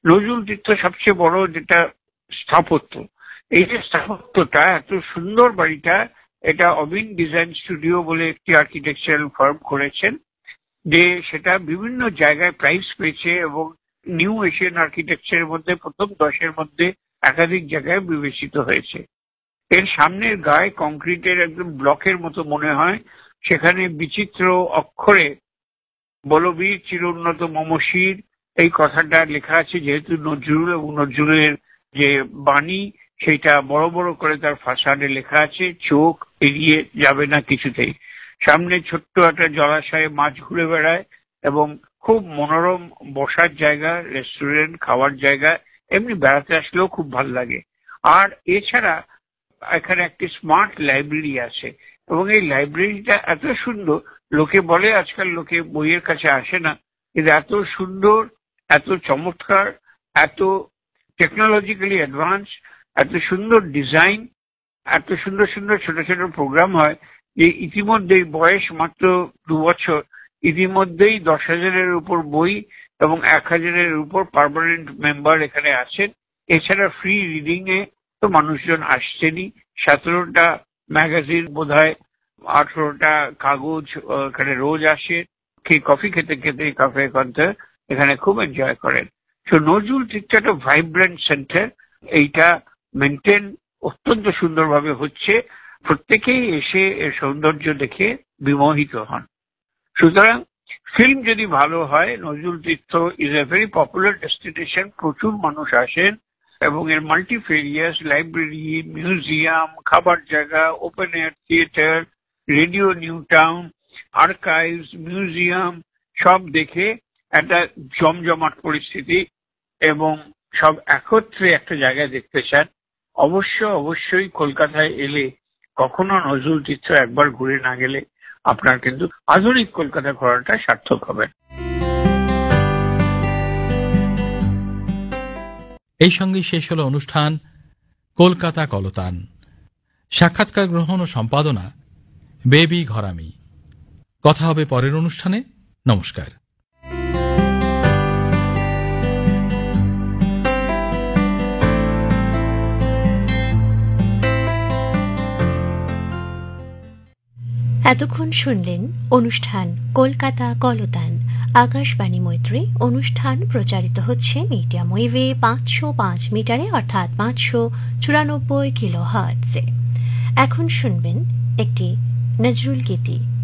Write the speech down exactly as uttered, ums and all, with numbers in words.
নজরুল তীর্থ সবচেয়ে বড় যেটা স্থাপত্য, এই যে স্থাপত্যটা এত সুন্দর বাড়িটা, এটা অবিন ডিজাইন স্টুডিও বলে একটি আর্কিটেকচারাল ফার্ম করেছেন, যে সেটা বিভিন্ন জায়গায় প্রাইজ পেয়েছে এবং নিউ এশিয়ান আর্কিটেকচারের মধ্যে প্রথম দশের মধ্যে একাধিক জায়গায় বিবেচিত হয়েছে। এর সামনের গায়ে কংক্রিটের একদম ব্লকের মতো মনে হয়, সেখানে বিচিত্র অক্ষরে বলবীর চিরোন্নত মমশির এই কথাটা লেখা আছে, যেহেতু নজরুল এবং নজরুলের যে বাণী সেটা বড় বড় করে তার ফাসাডে লেখা আছে, চোখ এড়িয়ে যাবে না কিছুতেই। সামনে ছোট্ট একটা জলাশয়ে মাছ ঘুরে বেড়ায় এবং খুব মনোরম বসার জায়গা, রেস্টুরেন্ট, খাওয়ার জায়গা, এমনি বেড়াতে আসলেও খুব ভালো লাগে। আর এছাড়া এখানে একটি স্মার্ট লাইব্রেরি আছে এবং এই লাইব্রেরিটা এত সুন্দর, লোকে বলে আজকাল লোকে বইয়ের কাছে আসে না, কিন্তু এত সুন্দর, এত চমৎকার, এত টেকনোলজিক্যালি অ্যাডভান্স, এত সুন্দর ডিজাইন, এত সুন্দর সুন্দর ছোট ছোট প্রোগ্রাম হয় যে ইতিমধ্যেই বয়স মাত্র দু বছর, ইতিমধ্যেই দশ হাজারের উপর বই এবং এক হাজারের উপর পার্মানেন্ট মেম্বার এখানে আছেন। এছাড়া ফ্রি রিডিং এ তো মানুষজন আসছেনই, সতেরোটা ম্যাগাজিন বোধ হয়, আঠেরোটা কাগজ এখানে রোজ আসে, কফি খেতে খেতে কাফে কন্তে এখানে খুব এনজয় করেন। তো নজরুল তীর্থ একটা ভাইব্রেন্ট সেন্টার, এইটা মেনটেন অত্যন্ত সুন্দরভাবে হচ্ছে, প্রত্যেকেই এসে এর সৌন্দর্য দেখে বিমোহিত হন। সুতরাং ফিল্ম যদি ভালো হয়, নজরুল তীর্থ is a very popular destination, প্রচুর মানুষ আসেন এবং এর মাল্টিফেরিয়াস লাইব্রেরি, মিউজিয়াম, খাবার জায়গা, open air theatre, radio new town, archives, museum সব দেখে একটা জমজমাট পরিস্থিতি এবং সব একত্রে একটা জায়গায় দেখতে চান। অবশ্য অবশ্যই কলকাতায় এলে কখনো নজরুল তীর্থ একবার ঘুরে না গেলে আপনার কিন্তু আধুনিক কলকাতা ঘোরাটা সার্থক হবে। এই সঙ্গে শেষ হলো অনুষ্ঠান কলকাতা কলতান। সাক্ষাৎকার গ্রহণ ও সম্পাদনা বেবি ঘরামি। কথা হবে পরের অনুষ্ঠানে। নমস্কার। এতক্ষণ শুনলেন অনুষ্ঠান কলকাতা কলতান। আকাশবাণী মৈত্রী অনুষ্ঠান প্রচারিত হচ্ছে মিডিয়াম ওয়েভে পাঁচশো পাঁচ মিটারে অর্থাৎ পাঁচশো চুরানব্বই কিলো হার্টজে। এখন শুনবেন একটি নজরুল গীতি।